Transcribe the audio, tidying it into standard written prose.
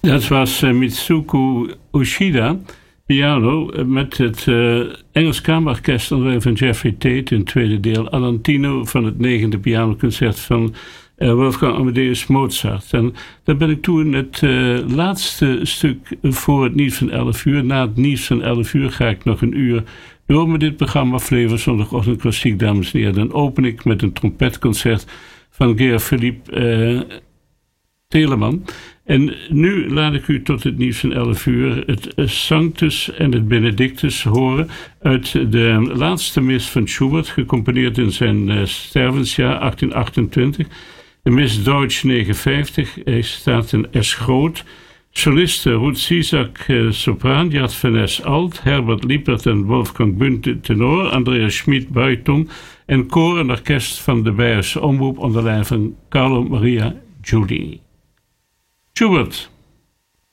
Dat was Mitsuko Ushida, piano, met het Engels Kamerorkest onder leiding van Jeffrey Tate in het tweede deel, Alantino van het 9e pianoconcert van Wolfgang Amadeus Mozart. En daar ben ik toen het laatste stuk voor het nieuws van 11 uur. Na het nieuws van 11 uur ga ik nog een uur door met dit programma Flavor Zondagochtend Klassiek, dames en heren. Dan open ik met een trompetconcert van Georg Philippe Telemann. En nu laat ik u tot het nieuws van 11 uur het Sanctus en het Benedictus horen uit de laatste mis van Schubert, gecomponeerd in zijn stervensjaar 1828. De mis Deutsch 59, hij staat in S groot. Solisten Ruth Zizak sopraan, Gert van Es alt, Herbert Liepert en Wolfgang Bünd tenor, Andreas Schmid bariton en koor en orkest van de Beierse Omroep onder leiding van Carlo Maria Giulini. Schubert.